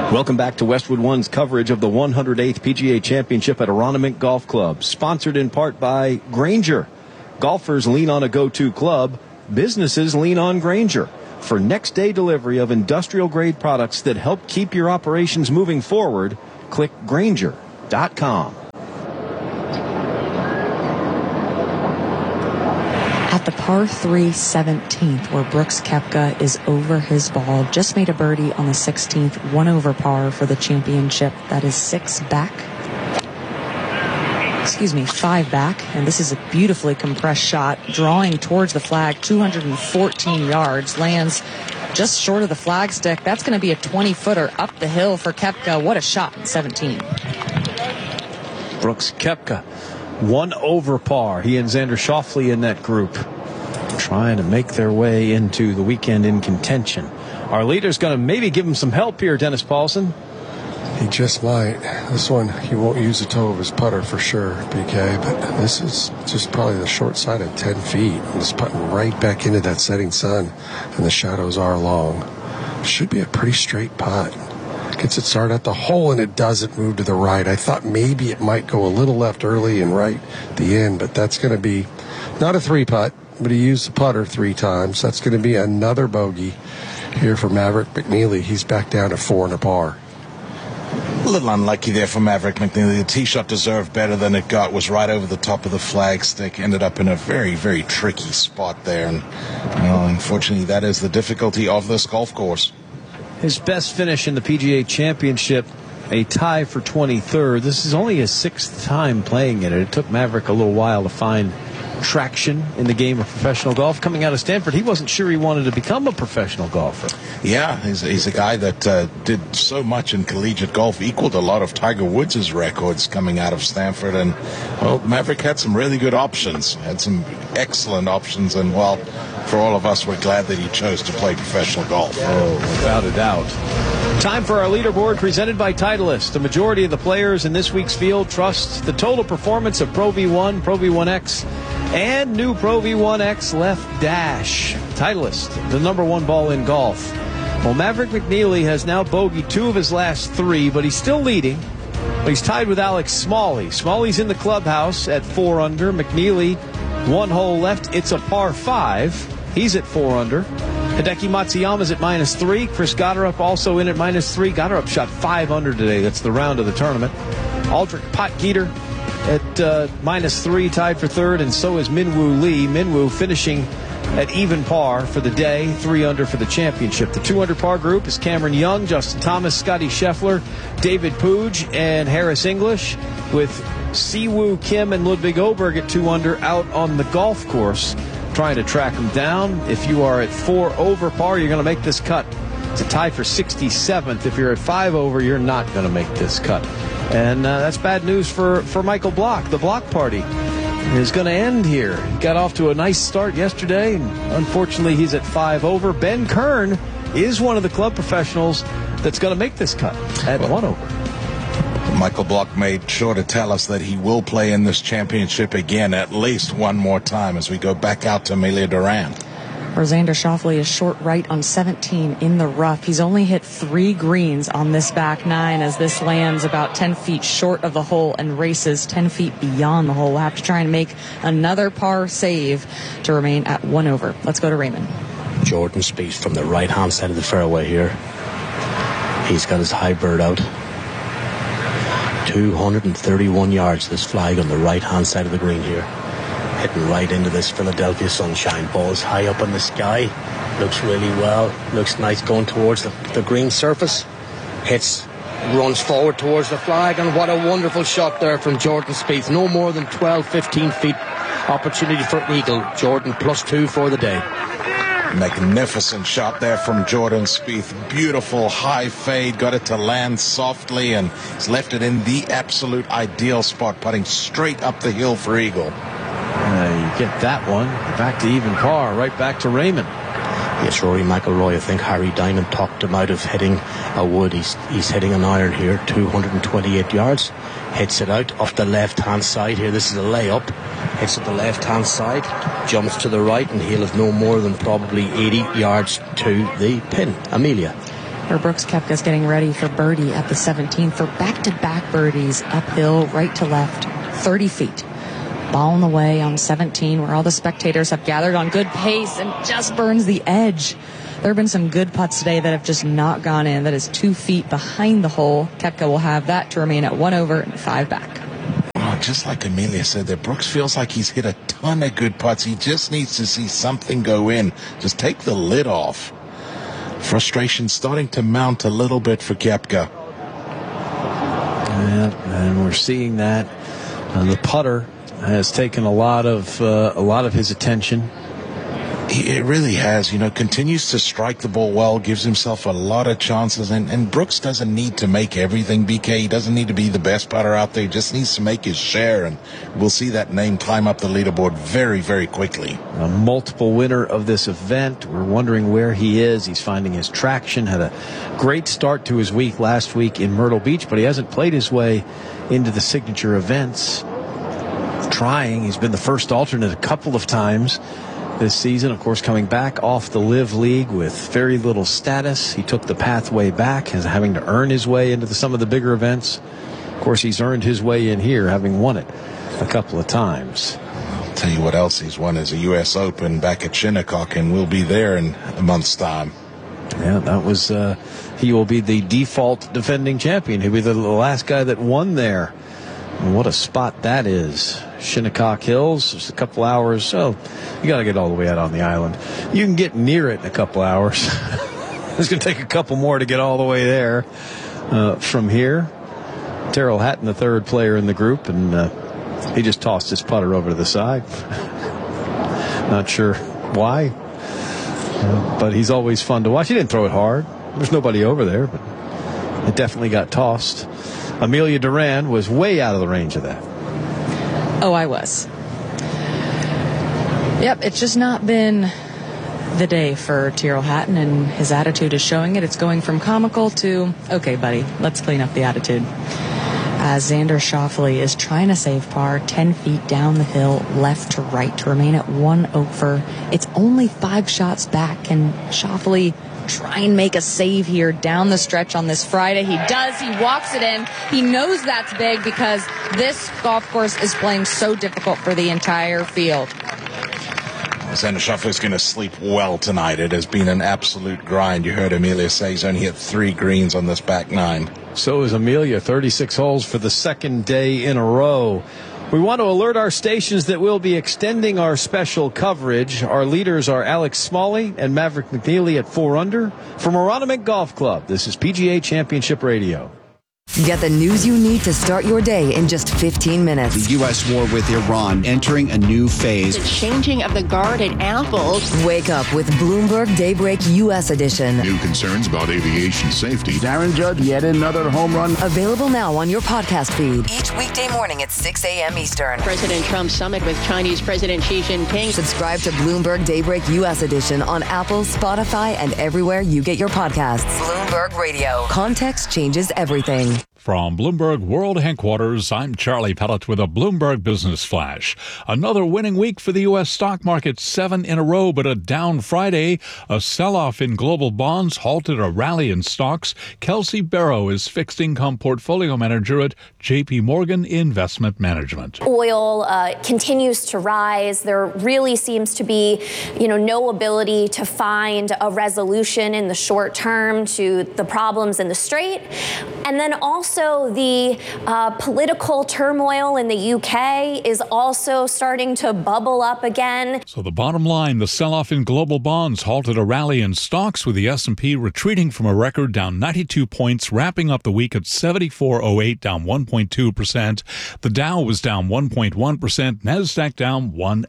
Welcome back to Westwood One's coverage of the 108th PGA Championship at Aronimink Golf Club, sponsored in part by Grainger. Golfers lean on a go-to club. Businesses lean on Grainger. For next-day delivery of industrial-grade products that help keep your operations moving forward, click Grainger.com. At the par 3 17th, where Brooks Koepka is over his ball, just made a birdie on the 16th, 1 over par for the championship. That is 5 back, and this is a beautifully compressed shot, drawing towards the flag, 214 yards, lands just short of the flagstick. That's going to be a 20-footer up the hill for Koepka. What a shot in 17. Brooks Koepka, 1 over par. He and Xander Schauffele in that group, trying to make their way into the weekend in contention. Our leader's going to maybe give him some help here, Dennis Paulson. He just might. This one, he won't use the toe of his putter for sure, BK, but this is just probably the short side of 10 feet. Just putting right back into that setting sun, and the shadows are long. Should be a pretty straight putt. Gets it started at the hole, and it doesn't move to the right. I thought maybe it might go a little left early and right at the end, but that's going to be not a 3-putt, but he used the putter 3 times. That's going to be another bogey here for Maverick McNeely. He's back down to 4 and a par. A little unlucky there for Maverick McNeely. The tee shot deserved better than it got. Was right over the top of the flagstick. Ended up in a very, very tricky spot there. And unfortunately, that is the difficulty of this golf course. His best finish in the PGA Championship, a tie for 23rd. This is only his 6th time playing in it. It took Maverick a little while to find traction in the game of professional golf. Coming out of Stanford, he wasn't sure he wanted to become a professional golfer. Yeah, he's a guy that did so much in collegiate golf, equaled a lot of Tiger Woods' records coming out of Stanford. And Maverick had some really good options, had some excellent options. And, well, for all of us, we're glad that he chose to play professional golf. Oh, without a doubt. Time for our leaderboard presented by Titleist. The majority of the players in this week's field trust the total performance of Pro V1, Pro V1X, and new Pro V1X Left Dash. Titleist, the #1 ball in golf. Well, Maverick McNeely has now bogeyed 2 of his last 3, but he's still leading. He's tied with Alex Smalley. Smalley's in the clubhouse at 4 under. McNeely, 1 hole left. It's a par 5. He's at 4 under. Hideki Matsuyama's at -3. Chris Gotterup also in at -3. Gotterup shot 5 under today. That's the round of the tournament. Aldrich Potgieter at -3, tied for 3rd, and so is Minwoo Lee. Minwoo finishing at even par for the day, 3 under for the championship. The 2 under par group is Cameron Young, Justin Thomas, Scotty Scheffler, David Puig, and Harris English, with Siwoo Kim and Ludwig Oberg at 2 under out on the golf course, trying to track him down. If you are at 4 over par, you're going to make this cut. It's a tie for 67th. If you're at 5 over, you're not going to make this cut. And that's bad news for Michael Block. The Block Party is going to end here. He got off to a nice start yesterday, and unfortunately he's at 5 over. Ben Kern is one of the club professionals that's going to make this cut at 1 over. Michael Block made sure to tell us that he will play in this championship again at least one more time as we go back out to Amelia Durand. Xander Schauffele is short right on 17 in the rough. He's only hit 3 greens on this back 9 as this lands about 10 feet short of the hole and races 10 feet beyond the hole. We'll have to try and make another par save to remain at 1 over. Let's go to Raymond. Jordan Spieth from the right-hand side of the fairway here. He's got his high bird out. 231 yards, this flag on the right-hand side of the green here. Hitting right into this Philadelphia sunshine. Ball's high up in the sky. Looks really well. Looks nice going towards the green surface. Runs forward towards the flag, and what a wonderful shot there from Jordan Spieth. No more than 12-15 feet opportunity for an eagle. Jordan +2 for the day. Magnificent shot there from Jordan Spieth. Beautiful high fade. Got it to land softly, and he's left it in the absolute ideal spot, putting straight up the hill for eagle. You get that one. Back to even par. Right back to Raymond. Yes, Rory McIlroy. I think Harry Diamond talked him out of hitting a wood. He's hitting an iron here, 228 yards. Hits it out off the left-hand side here. This is a layup. Hits it the left-hand side, jumps to the right, and he'll have no more than probably 80 yards to the pin. Amelia. where Brooks Koepka's getting ready for birdie at the 17th for back-to-back birdies uphill, right to left, 30 feet. Ball in the way on 17, where all the spectators have gathered on good pace and just burns the edge. There have been some good putts today that have just not gone in. That is 2 feet behind the hole. Koepka will have that to remain at 1 over and 5 back. Oh, just like Amelia said there, Brooks feels like he's hit a ton of good putts. He just needs to see something go in. Just take the lid off. Frustration starting to mount a little bit for Koepka. Yeah, and we're seeing that. The putter has taken a lot of his attention. It really has, continues to strike the ball well, gives himself a lot of chances, and Brooks doesn't need to make everything, BK. He doesn't need to be the best putter out there. He just needs to make his share, and we'll see that name climb up the leaderboard very, very quickly. A multiple winner of this event. We're wondering where he is. He's finding his traction. Had a great start to his week last week in Myrtle Beach, but he hasn't played his way into the signature events. Trying. He's been the first alternate a couple of times this season, of course, coming back off the Live League with very little status. He took the pathway back, having to earn his way into some of the bigger events. Of course, he's earned his way in here, having won it a couple of times. I'll tell you what else he's won is a U.S. Open back at Shinnecock, and we'll be there in a month's time. Yeah, that was, he will be the default defending champion. He'll be the last guy that won there. And what a spot that is. Shinnecock Hills, just a couple hours. So you got to get all the way out on the island. You can get near it in a couple hours. It's going to take a couple more to get all the way there from here. Tyrrell Hatton, the third player in the group, and he just tossed his putter over to the side. Not sure why, but he's always fun to watch. He didn't throw it hard. There's nobody over there, but it definitely got tossed. Amelia Duran was way out of the range of that. Oh, I was. Yep, it's just not been the day for Tyrrell Hatton, and his attitude is showing it. It's going from comical to, okay, buddy, let's clean up the attitude. As Xander Schauffele is trying to save par 10 feet down the hill, left to right, to remain at 1 over. It's only 5 shots back. Can Schauffele try and make a save here down the stretch on this Friday? He does. He walks it in. He knows that's big because this golf course is playing so difficult for the entire field. Xander Schauffele is going to sleep well tonight. It has been an absolute grind. You heard Amelia say he's only hit 3 greens on this back 9. So is Amelia, 36 holes for the second day in a row. We want to alert our stations that we'll be extending our special coverage. Our leaders are Alex Smalley and Maverick McNeely at 4 under. From Aronimink Golf Club, this is PGA Championship Radio. Get the news you need to start your day in just 15 minutes. The U.S. war with Iran entering a new phase. The changing of the guard at Apple. Wake up with Bloomberg Daybreak U.S. edition. New concerns about aviation safety. Darren Judge, yet another home run. Available now on your podcast feed. Each weekday morning at 6 a.m. Eastern. President Trump's summit with Chinese President Xi Jinping. Subscribe to Bloomberg Daybreak U.S. edition on Apple, Spotify, and everywhere you get your podcasts. Bloomberg Radio. Context changes everything. From Bloomberg World Headquarters, I'm Charlie Pellet with a Bloomberg Business Flash. Another winning week for the U.S. stock market, 7 in a row, but a down Friday. A sell-off in global bonds halted a rally in stocks. Kelsey Barrow is fixed income portfolio manager at J.P. Morgan Investment Management. Oil continues to rise. There really seems to be, no ability to find a resolution in the short term to the problems in the Strait. And then also the political turmoil in the UK is also starting to bubble up again. So the bottom line, the sell-off in global bonds halted a rally in stocks with the S&P retreating from a record down 92 points, wrapping up the week at 7408, down 1.2%. The Dow was down 1.1%, NASDAQ down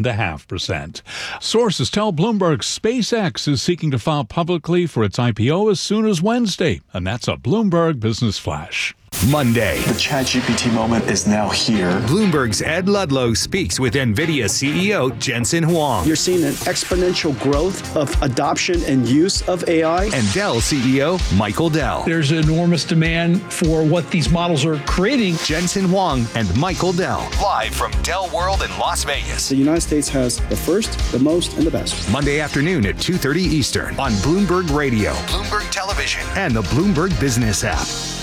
1.5%. Sources tell Bloomberg SpaceX is seeking to file publicly for its IPO as soon as Wednesday. And that's a Bloomberg Business Flash. Monday. The ChatGPT moment is now here. Bloomberg's Ed Ludlow speaks with NVIDIA CEO Jensen Huang. You're seeing an exponential growth of adoption and use of AI. And Dell CEO Michael Dell. There's enormous demand for what these models are creating. Jensen Huang and Michael Dell. Live from Dell World in Las Vegas. The United States has the first, the most, and the best. Monday afternoon at 2:30 Eastern on Bloomberg Radio, Bloomberg Television, and the Bloomberg Business app.